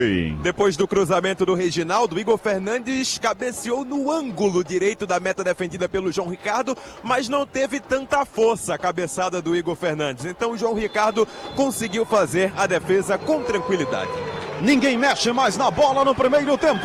Depois do cruzamento do Reginaldo, Igor Fernandes cabeceou no ângulo direito da meta defendida pelo João Ricardo, mas não teve tanta força a cabeçada do Igor Fernandes. Então o João Ricardo conseguiu fazer a defesa com tranquilidade. Ninguém mexe mais na bola no primeiro tempo.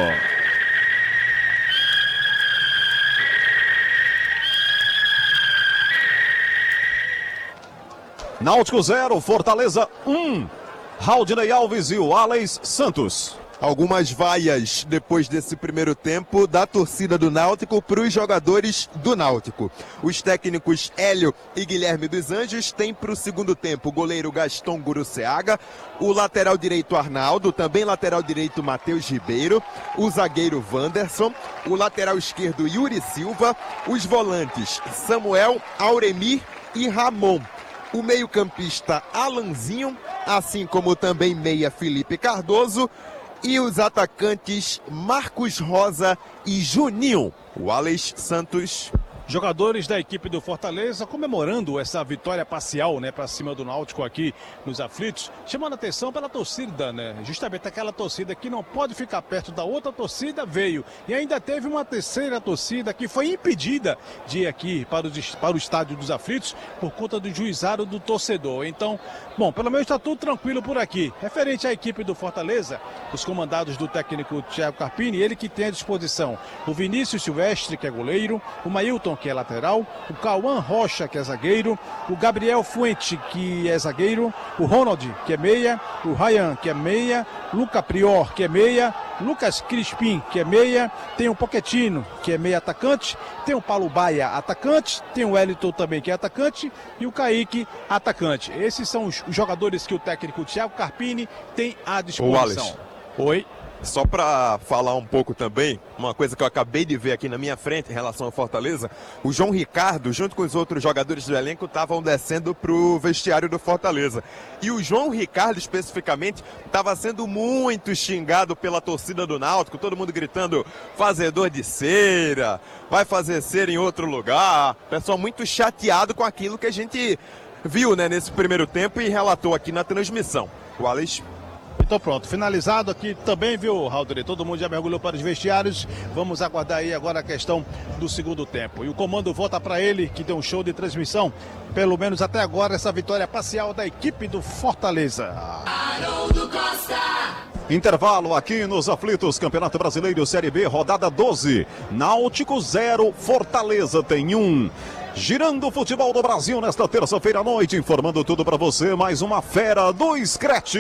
Náutico 0, Fortaleza 1. Raudinei Alves e o Alex Santos. Algumas vaias depois desse primeiro tempo da torcida do Náutico para os jogadores do Náutico. Os técnicos Hélio e Guilherme dos Anjos têm para o segundo tempo o goleiro Gaston Guruceaga, o lateral direito Arnaldo, também lateral direito Matheus Ribeiro, o zagueiro Wanderson, o lateral esquerdo Yuri Silva, os volantes Samuel, Auremir e Ramon. O meio-campista Alanzinho, assim como também meia Felipe Cardoso, e os atacantes Marcos Rosa e Juninho. O Alex Santos. Jogadores da equipe do Fortaleza comemorando essa vitória parcial, né, para cima do Náutico aqui nos aflitos, chamando a atenção pela torcida, né, justamente aquela torcida que não pode ficar perto da outra torcida veio, e ainda teve uma terceira torcida que foi impedida de ir aqui para o estádio dos aflitos por conta do juizado do torcedor. Então, bom, pelo menos está tudo tranquilo por aqui. Referente à equipe do Fortaleza, os comandados do técnico Thiago Carpini, ele que tem à disposição o Vinícius Silvestre, que é goleiro, o Mailton, que é lateral, o Cauã Rocha, que é zagueiro, o Gabriel Fuente, que é zagueiro, o Ronald, que é meia, o Ryan, que é meia, Luca Prior, que é meia, Lucas Crispim, que é meia, tem o Pochettino, que é meia atacante, tem o Paulo Baia, atacante, tem o Wellington também, que é atacante, e o Kaique, atacante. Esses são os jogadores que o técnico Thiago Carpini tem à disposição. Oi. Só para falar um pouco também, uma coisa que eu acabei de ver aqui na minha frente em relação ao Fortaleza, o João Ricardo, junto com os outros jogadores do elenco, estavam descendo para o vestiário do Fortaleza. E o João Ricardo, especificamente, estava sendo muito xingado pela torcida do Náutico, todo mundo gritando, fazedor de cera, vai fazer cera em outro lugar. Pessoal muito chateado com aquilo que a gente viu, né, nesse primeiro tempo e relatou aqui na transmissão. O Alex... Então pronto, finalizado aqui também, viu, Raudrey? Todo mundo já mergulhou para os vestiários. Vamos aguardar aí agora a questão do segundo tempo. E o comando volta para ele, que deu um show de transmissão. Pelo menos até agora, essa vitória parcial da equipe do Fortaleza. Haroldo Costa. Intervalo aqui nos aflitos, Campeonato Brasileiro Série B, rodada 12. Náutico 0, Fortaleza tem 1. Girando o futebol do Brasil nesta terça-feira à noite, informando tudo pra você, mais uma fera do Scratch.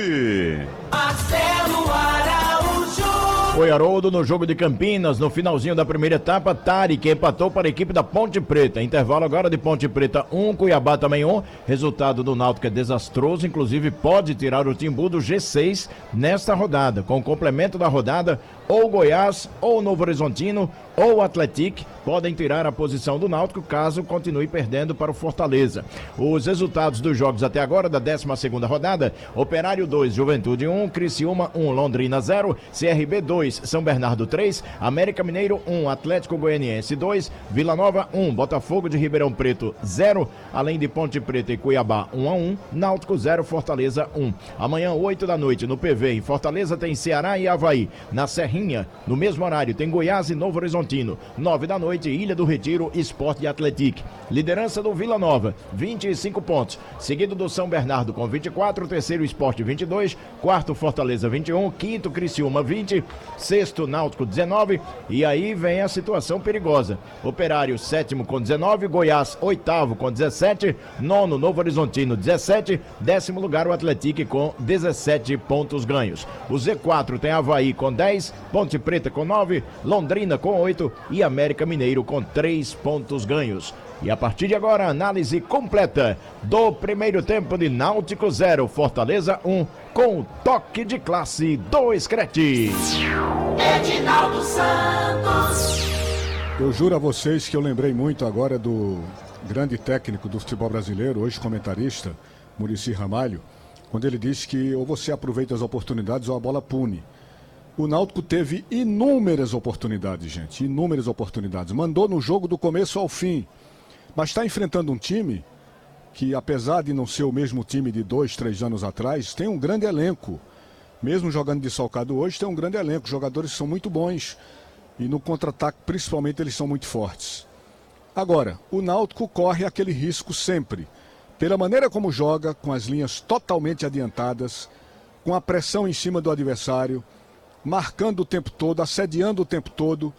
Marcelo Araújo. Foi Haroldo no jogo de Campinas, no finalzinho da primeira etapa, Tarek empatou para a equipe da Ponte Preta. Intervalo agora de Ponte Preta 1, Cuiabá também 1. Resultado do Náutico é desastroso, inclusive pode tirar o Timbu do G6 nesta rodada. Com o complemento da rodada, ou Goiás, ou Novo Horizontino, ou Atlético podem tirar a posição do Náutico caso continue perdendo para o Fortaleza. Os resultados dos jogos até agora da 12ª rodada: Operário 2, Juventude 1, Criciúma 1, Londrina 0, CRB 2, São Bernardo 3, América Mineiro 1, Atlético Goianiense 2, Vila Nova 1, Botafogo de Ribeirão Preto 0, além de Ponte Preta e Cuiabá 1-1, Náutico 0, Fortaleza 1. Amanhã 8 da noite no PV em Fortaleza tem Ceará e Avaí. Na Serrinha, no mesmo horário, tem Goiás e Novo Horizontino. 9 da noite, Ilha do Retiro, Sport e Atlético. Liderança do Vila Nova, 25 pontos. Seguido do São Bernardo com 24, terceiro Sport 22, quarto Fortaleza 21, quinto Criciúma 20, sexto Náutico 19, e aí vem a situação perigosa. Operário sétimo com 19, Goiás oitavo com 17, nono Novo Horizontino 17, décimo lugar o Atlético com 17 pontos ganhos. O Z4 tem Avaí com 10, Ponte Preta com 9, Londrina com 8 e América Mineiro com 3 pontos ganhos. E a partir de agora, análise completa do primeiro tempo de Náutico 0, Fortaleza 1, com o toque de classe do Scratch. Edinaldo Santos. Eu juro a vocês que eu lembrei muito agora do grande técnico do futebol brasileiro, hoje comentarista, Muricy Ramalho, quando ele disse que ou você aproveita as oportunidades ou a bola pune. O Náutico teve inúmeras oportunidades, gente, inúmeras oportunidades. Mandou no jogo do começo ao fim. Mas está enfrentando um time que, apesar de não ser o mesmo time de 2, 3 anos atrás, tem um grande elenco. mesmo jogando desfalcado hoje, tem um grande elenco, jogadores são muito bons e no contra-ataque principalmente eles são muito fortes. Agora, o Náutico corre aquele risco sempre, pela maneira como joga, com as linhas totalmente adiantadas, com a pressão em cima do adversário, marcando o tempo todo, assediando o tempo todo,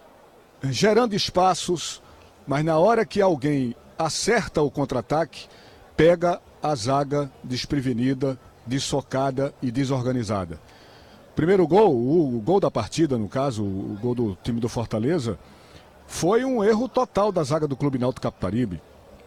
gerando espaços, mas na hora que alguém acerta o contra-ataque, pega a zaga desprevenida, dessocada e desorganizada. Primeiro gol, o gol da partida, no caso, o gol do time do Fortaleza, foi um erro total da zaga do Clube Náutico Capibaribe.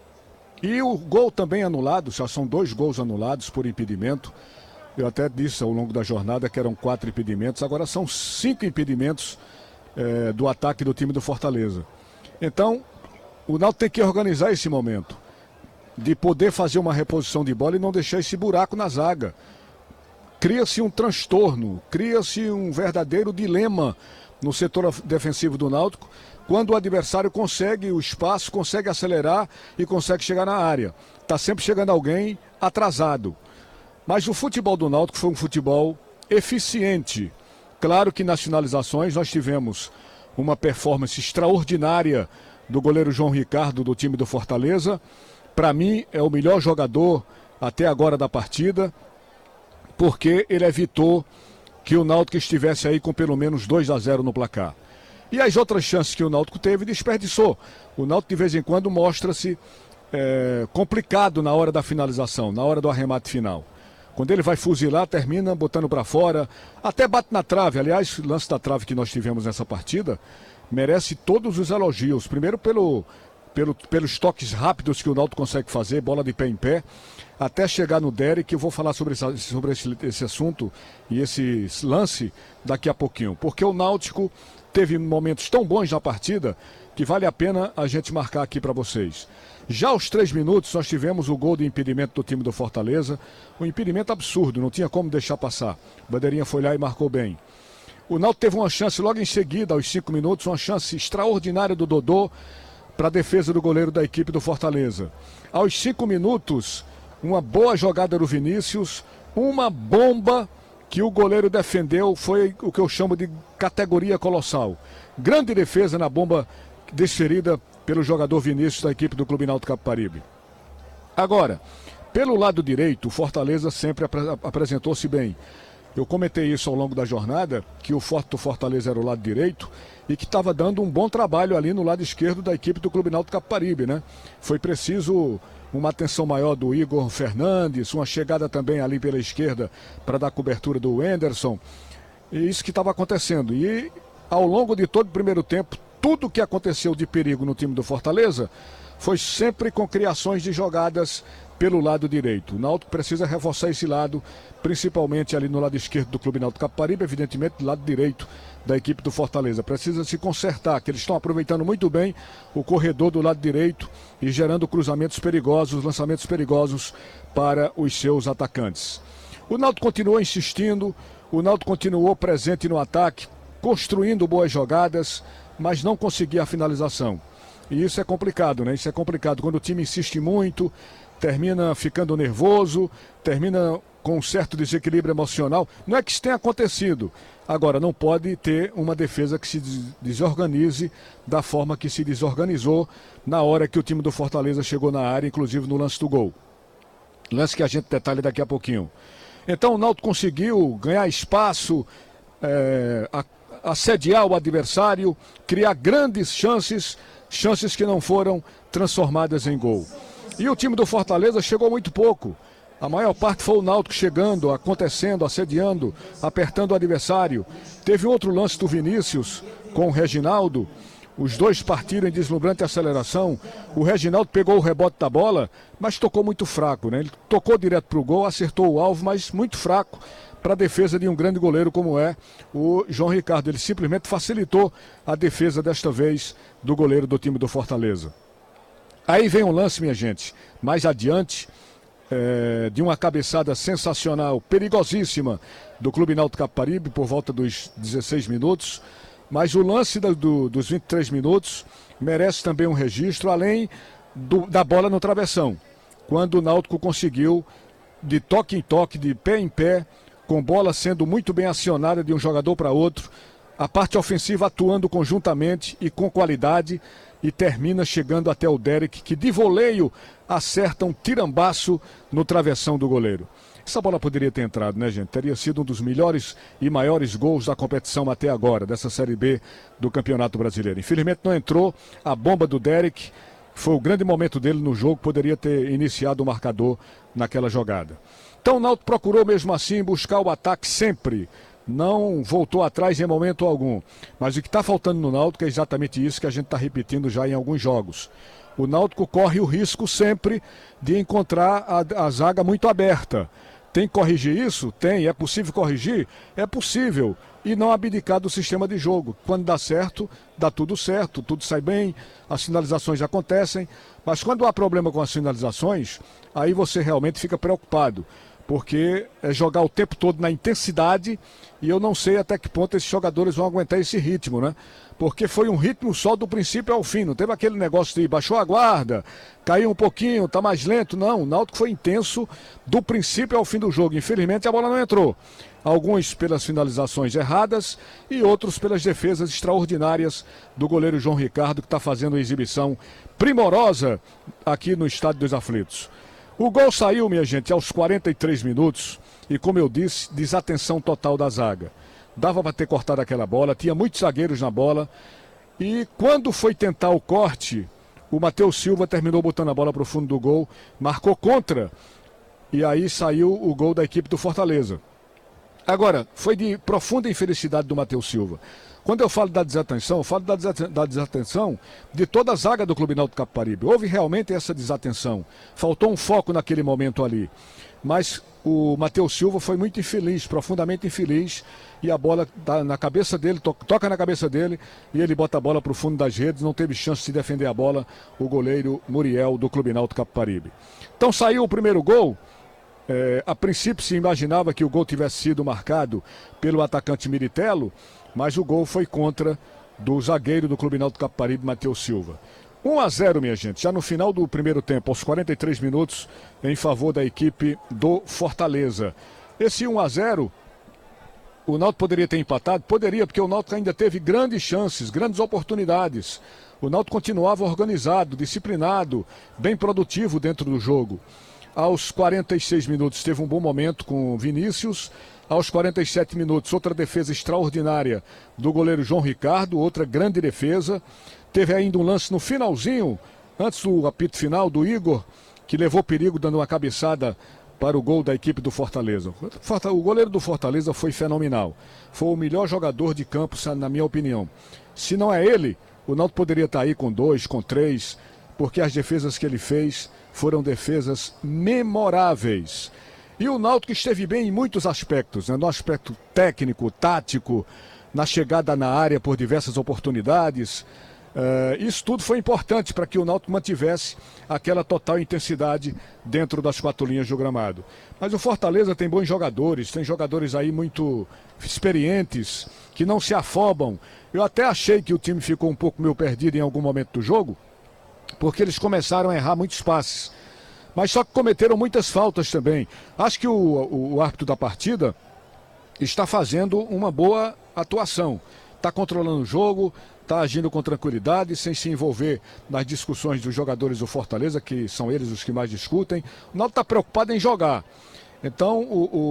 E o gol também anulado, já são 2 gols anulados por impedimento. Eu até disse ao longo da jornada que eram 4 impedimentos, agora são 5 impedimentos do ataque do time do Fortaleza. Então, o Náutico tem que organizar esse momento, de poder fazer uma reposição de bola e não deixar esse buraco na zaga. Cria-se um transtorno, cria-se um verdadeiro dilema no setor defensivo do Náutico, quando o adversário consegue o espaço, consegue acelerar e consegue chegar na área. Está sempre chegando alguém atrasado. Mas o futebol do Náutico foi um futebol eficiente. Claro que nas finalizações nós tivemos uma performance extraordinária do goleiro João Ricardo do time do Fortaleza. Para mim é o melhor jogador até agora da partida, porque ele evitou que o Náutico estivesse aí com pelo menos 2-0 no placar. E as outras chances que o Náutico teve, desperdiçou. O Náutico de vez em quando mostra-se complicado na hora da finalização, na hora do arremate final. Quando ele vai fuzilar, termina botando para fora, até bate na trave. Aliás, o lance da trave que nós tivemos nessa partida merece todos os elogios. Primeiro pelos toques rápidos que o Náutico consegue fazer, bola de pé em pé, até chegar no Derek. Eu vou falar sobre esse assunto e esse lance daqui a pouquinho. Porque o Náutico teve momentos tão bons na partida que vale a pena a gente marcar aqui para vocês. Já aos 3 minutos nós tivemos o gol de impedimento do time do Fortaleza, um impedimento absurdo, não tinha como deixar passar. Bandeirinha foi lá e marcou bem. O Náutico teve uma chance logo em seguida, aos 5 minutos, uma chance extraordinária do Dodô para a defesa do goleiro da equipe do Fortaleza. Aos 5 minutos, uma boa jogada do Vinícius, uma bomba que o goleiro defendeu, foi o que eu chamo de categoria colossal. Grande defesa na bomba desferida pelo jogador Vinícius da equipe do Clube Náutico Capibaribe. Agora, pelo lado direito, o Fortaleza sempre apresentou-se bem. Eu comentei isso ao longo da jornada, que o forte do Fortaleza era o lado direito e que estava dando um bom trabalho ali no lado esquerdo da equipe do Clube Náutico Capibaribe, né? Foi preciso uma atenção maior do Igor Fernandes, uma chegada também ali pela esquerda para dar cobertura do Wenderson. E isso que estava acontecendo. E ao longo de todo o primeiro tempo, tudo que aconteceu de perigo no time do Fortaleza foi sempre com criações de jogadas pelo lado direito. O Náutico precisa reforçar esse lado, principalmente ali no lado esquerdo do Clube Náutico Capibaribe, evidentemente do lado direito da equipe do Fortaleza. Precisa se consertar, que eles estão aproveitando muito bem o corredor do lado direito e gerando cruzamentos perigosos, lançamentos perigosos para os seus atacantes. O Náutico continuou insistindo, o Náutico continuou presente no ataque, construindo boas jogadas, mas não conseguia a finalização. E isso é complicado, né? Isso é complicado. Quando o time insiste muito, termina ficando nervoso, termina com um certo desequilíbrio emocional. Não é que isso tenha acontecido. Agora, não pode ter uma defesa que se desorganize da forma que se desorganizou na hora que o time do Fortaleza chegou na área, inclusive no lance do gol. Lance que a gente detalha daqui a pouquinho. Então o Náutico conseguiu ganhar espaço, assediar o adversário, criar grandes chances que não foram transformadas em gol. E o time do Fortaleza chegou muito pouco. A maior parte foi o Náutico chegando, acontecendo, assediando, apertando o adversário. Teve outro lance do Vinícius com o Reginaldo. Os dois partiram em deslumbrante aceleração. O Reginaldo pegou o rebote da bola, mas tocou muito fraco, né? Ele tocou direto para o gol, acertou o alvo, mas muito fraco para a defesa de um grande goleiro como é o João Ricardo. Ele simplesmente facilitou a defesa desta vez do goleiro do time do Fortaleza. Aí vem um lance, minha gente, mais adiante, de uma cabeçada sensacional, perigosíssima do Clube Náutico Capibaribe por volta dos 16 minutos. Mas o lance dos 23 minutos merece também um registro, além da bola no travessão. Quando o Náutico conseguiu, de toque em toque, de pé em pé, com bola sendo muito bem acionada de um jogador para outro, a parte ofensiva atuando conjuntamente e com qualidade, e termina chegando até o Derek, que de voleio acerta um tirambaço no travessão do goleiro. Essa bola poderia ter entrado, né, gente? Teria sido um dos melhores e maiores gols da competição até agora, dessa Série B do Campeonato Brasileiro. Infelizmente não entrou, a bomba do Derek foi o grande momento dele no jogo, poderia ter iniciado o marcador naquela jogada. Então o Náutico procurou mesmo assim buscar o ataque sempre, não voltou atrás em momento algum. Mas o que está faltando no Náutico é exatamente isso que a gente está repetindo já em alguns jogos. O Náutico corre o risco sempre de encontrar a zaga muito aberta. Tem que corrigir isso? Tem. É possível corrigir? É possível. E não abdicar do sistema de jogo. Quando dá certo, dá tudo certo, tudo sai bem, as finalizações acontecem. Mas quando há problema com as finalizações, aí você realmente fica preocupado. Porque é jogar o tempo todo na intensidade, e eu não sei até que ponto esses jogadores vão aguentar esse ritmo, né? Porque foi um ritmo só do princípio ao fim, não teve aquele negócio de baixou a guarda, caiu um pouquinho, tá mais lento, não. O Náutico foi intenso do princípio ao fim do jogo. Infelizmente a bola não entrou. Alguns pelas finalizações erradas e outros pelas defesas extraordinárias do goleiro João Ricardo, que está fazendo uma exibição primorosa aqui no Estádio dos Aflitos. O gol saiu, minha gente, aos 43 minutos e, como eu disse, desatenção total da zaga. Dava para ter cortado aquela bola, tinha muitos zagueiros na bola e quando foi tentar o corte, o Matheus Silva terminou botando a bola para o fundo do gol, marcou contra e aí saiu o gol da equipe do Fortaleza. Agora, foi de profunda infelicidade do Matheus Silva. Quando eu falo da desatenção, eu falo da desatenção de toda a zaga do Clube Náutico Capibaribe. Houve realmente essa desatenção. Faltou um foco naquele momento ali. Mas o Matheus Silva foi muito infeliz, profundamente infeliz. E a bola tá na cabeça dele, toca na cabeça dele e ele bota a bola para o fundo das redes. Não teve chance de defender a bola o goleiro Muriel do Clube Náutico Capibaribe. Então saiu o primeiro gol. A princípio se imaginava que o gol tivesse sido marcado pelo atacante Miritello, mas o gol foi contra do zagueiro do Clube Náutico Capibaribe, Matheus Silva. 1-0, minha gente, já no final do primeiro tempo, aos 43 minutos, em favor da equipe do Fortaleza. Esse 1-0, o Náutico poderia ter empatado? Poderia, porque o Náutico ainda teve grandes chances, grandes oportunidades. O Náutico continuava organizado, disciplinado, bem produtivo dentro do jogo. Aos 46 minutos teve um bom momento com o Vinícius. Aos 47 minutos, outra defesa extraordinária do goleiro João Ricardo, outra grande defesa. Teve ainda um lance no finalzinho, antes do apito final, do Igor, que levou perigo dando uma cabeçada para o gol da equipe do Fortaleza. O goleiro do Fortaleza foi fenomenal. Foi o melhor jogador de campo, na minha opinião. Se não é ele, o Náutico poderia estar aí com 2, com 3, porque as defesas que ele fez foram defesas memoráveis. E o Náutico esteve bem em muitos aspectos, né? No aspecto técnico, tático, na chegada na área por diversas oportunidades. Isso tudo foi importante para que o Náutico mantivesse aquela total intensidade dentro das quatro linhas do gramado. Mas o Fortaleza tem bons jogadores, tem jogadores aí muito experientes, que não se afobam. Eu até achei que o time ficou um pouco meio perdido em algum momento do jogo, porque eles começaram a errar muitos passes. Mas só que cometeram muitas faltas também. Acho que o árbitro da partida está fazendo uma boa atuação. Está controlando o jogo, está agindo com tranquilidade, sem se envolver nas discussões dos jogadores do Fortaleza, que são eles os que mais discutem. O Náutico está preocupado em jogar. Então,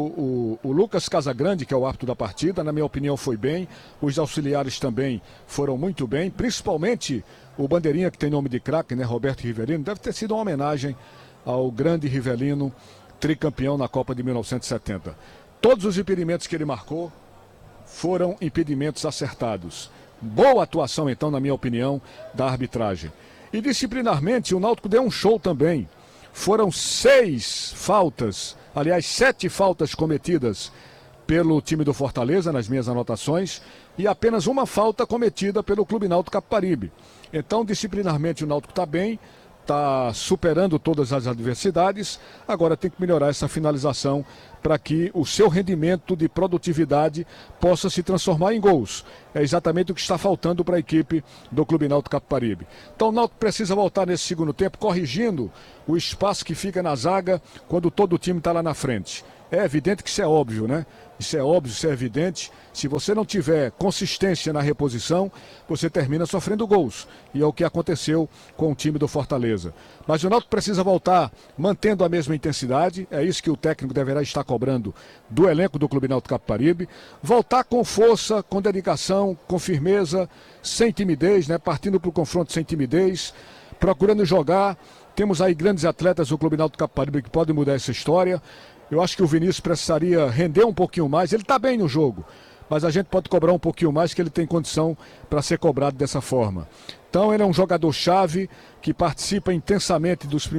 o Lucas Casagrande, que é o árbitro da partida, na minha opinião foi bem. Os auxiliares também foram muito bem, principalmente o bandeirinha, que tem nome de craque, né, Roberto Rivelino. Deve ter sido uma homenagem ao grande Rivelino, tricampeão na Copa de 1970. Todos os impedimentos que ele marcou foram impedimentos acertados. Boa atuação, então, na minha opinião, da arbitragem. E disciplinarmente, o Náutico deu um show também. Foram 6 faltas, aliás, 7 faltas cometidas pelo time do Fortaleza, nas minhas anotações, e apenas uma falta cometida pelo Clube Náutico Capibaribe. Então, disciplinarmente, o Náutico está bem, está superando todas as adversidades. Agora tem que melhorar essa finalização para que o seu rendimento de produtividade possa se transformar em gols. É exatamente o que está faltando para a equipe do Clube Náutico Capibaribe. Então o Náutico precisa voltar nesse segundo tempo, corrigindo o espaço que fica na zaga quando todo o time está lá na frente. É evidente que isso é óbvio, né? Isso é óbvio, isso é evidente. Se você não tiver consistência na reposição, você termina sofrendo gols. E é o que aconteceu com o time do Fortaleza. Mas o Náutico precisa voltar mantendo a mesma intensidade. É isso que o técnico deverá estar cobrando do elenco do Clube Náutico Capibaribe. Voltar com força, com dedicação, com firmeza, sem timidez, né? Partindo para o confronto sem timidez, procurando jogar. Temos aí grandes atletas do Clube Náutico Capibaribe que podem mudar essa história. Eu acho que o Vinícius precisaria render um pouquinho mais. Ele está bem no jogo, mas a gente pode cobrar um pouquinho mais, que ele tem condição para ser cobrado dessa forma. Então ele é um jogador-chave que participa intensamente dos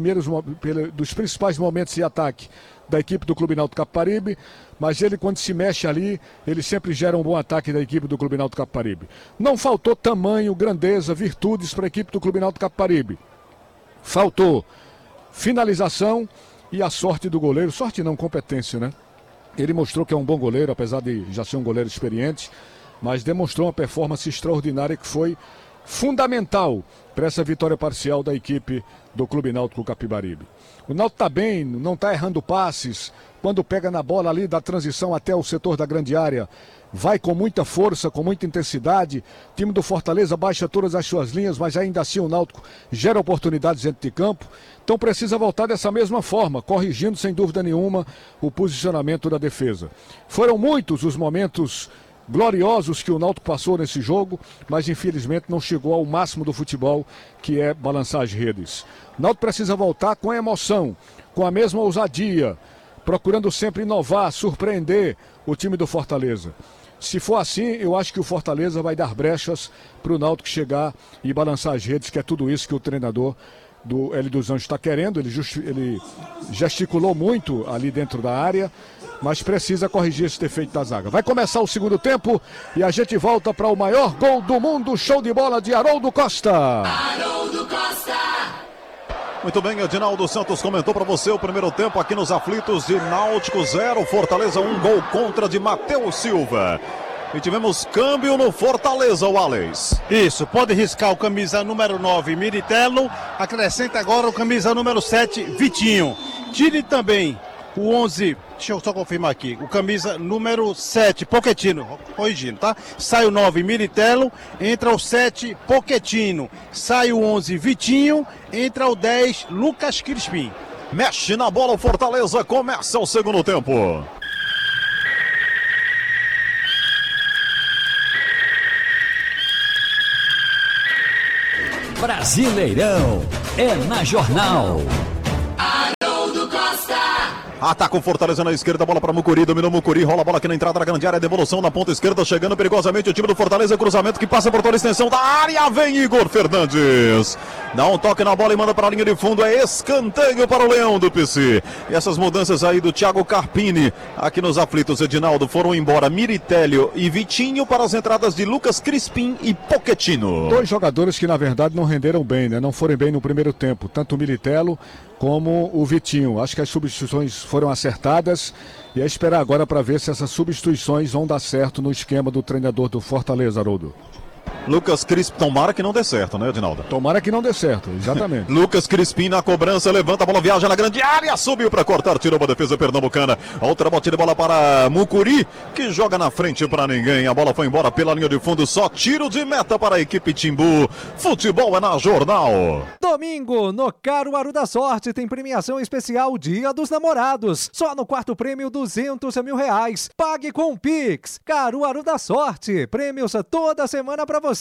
principais momentos de ataque da equipe do Clube Náutico Capibaribe, mas ele, quando se mexe ali, ele sempre gera um bom ataque da equipe do Clube Náutico Capibaribe. Não faltou tamanho, grandeza, virtudes para a equipe do Clube Náutico Capibaribe. Faltou finalização e a sorte do goleiro. Sorte não, competência, né? Ele mostrou que é um bom goleiro, apesar de já ser um goleiro experiente, mas demonstrou uma performance extraordinária que foi fundamental para essa vitória parcial da equipe do Clube Náutico Capibaribe. O Náutico está bem, não está errando passes. Quando pega na bola ali da transição até o setor da grande área, vai com muita força, com muita intensidade. O time do Fortaleza baixa todas as suas linhas, mas ainda assim o Náutico gera oportunidades dentro de campo. Então precisa voltar dessa mesma forma, corrigindo sem dúvida nenhuma o posicionamento da defesa. Foram muitos os momentos gloriosos que o Náutico passou nesse jogo, mas infelizmente não chegou ao máximo do futebol, que é balançar as redes. O Náutico precisa voltar com emoção, com a mesma ousadia, procurando sempre inovar, surpreender o time do Fortaleza. Se for assim, eu acho que o Fortaleza vai dar brechas para o Náutico chegar e balançar as redes, que é tudo isso que o treinador do Hélio dos Anjos está querendo. Ele gesticulou muito ali dentro da área, mas precisa corrigir esse defeito da zaga. Vai começar o segundo tempo e a gente volta para o maior gol do mundo, show de bola de Haroldo Costa. Haroldo Costa. Muito bem, Edinaldo Santos comentou para você o primeiro tempo aqui nos aflitos de Náutico 0, Fortaleza 1, gol contra de Matheus Silva. E tivemos câmbio no Fortaleza, Wallace. Isso, pode riscar o camisa número 9, Miritello. Acrescenta agora o camisa número 7, Vitinho. Tire também o 11, deixa eu só confirmar aqui, o camisa número 7, Pochettino, corrigindo, tá? Sai o 9, Miritello, entra o 7, Pochettino. Sai o 11, Vitinho, entra o 10, Lucas Crispim. Mexe na bola o Fortaleza, começa o segundo tempo. Brasileirão é na Jornal. Haroldo Costa. Ataca o Fortaleza na esquerda, bola para Mucuri, dominou Mucuri, rola a bola aqui na entrada da grande área, devolução na ponta esquerda, chegando perigosamente o time do Fortaleza, cruzamento que passa por toda a extensão da área, vem Igor Fernandes, dá um toque na bola e manda para a linha de fundo, é escanteio para o Leão do PC. E essas mudanças aí do Thiago Carpini, aqui nos aflitos, Edinaldo, foram embora Miritello e Vitinho para as entradas de Lucas Crispim e Pochettino. Dois jogadores que na verdade não renderam bem, né? Não foram bem no primeiro tempo, tanto o Miritello como o Vitinho. Acho que as substituições foram acertadas e é esperar agora para ver se essas substituições vão dar certo no esquema do treinador do Fortaleza, Haroldo. Lucas Crispim, tomara que não dê certo, né, Edinaldo? Tomara que não dê certo, exatamente. Lucas Crispim na cobrança, levanta a bola, viaja na grande área, subiu para cortar, tirou a defesa pernambucana. Outra batida de bola para Mucuri, que joga na frente para ninguém. A bola foi embora pela linha de fundo, só tiro de meta para a equipe Timbu. Futebol é na Jornal. Domingo, no Caruaru da Sorte, tem premiação especial Dia dos Namorados. Só no quarto prêmio, R$200 mil. Pague com Pix. Caruaru da Sorte, prêmios toda semana para você.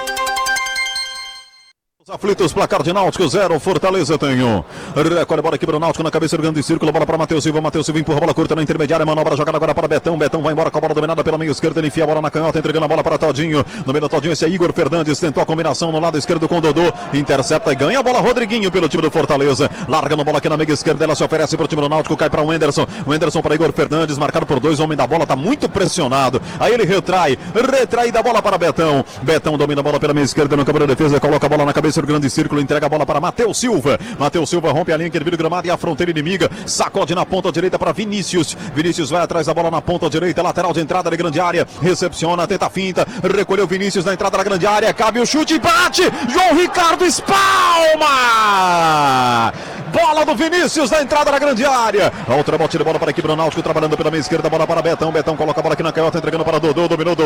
Aflitos, placar de Náutico 0, Fortaleza tem 1. Recolhe a bola aqui para o Náutico na cabeça do grande círculo, bola para Matheus Silva empurra a bola curta na intermediária, manobra jogada agora para Betão vai embora com a bola dominada pela meia esquerda, ele enfia a bola na canhota, entregando a bola para Todinho, no meio do Todinho esse é Igor Fernandes, tentou a combinação no lado esquerdo com o Dodô, intercepta e ganha a bola Rodriguinho pelo time do Fortaleza, larga a bola aqui na meia esquerda, ela se oferece para o time do Náutico, cai para o Anderson para Igor Fernandes, marcado por dois, homem da bola, tá muito pressionado, aí ele retrai da bola para Betão domina a bola pela meia esquerda, no campo da defesa, coloca a bola na cabeça do grande círculo, entrega a bola para Matheus Silva rompe a linha que vira o gramado e a fronteira inimiga, sacode na ponta direita para Vinícius vai atrás da bola na ponta direita, lateral de entrada da grande área, recepciona, tenta a finta, recolheu Vinícius na entrada da grande área, cabe o chute, bate, João Ricardo espalma, Bola do Vinícius na entrada da grande área. Outra bote de bola para a equipe do Náutico, trabalhando pela meia esquerda, bola para Betão. Betão coloca a bola aqui na canhota, entregando para Dodô, dominou Dodô.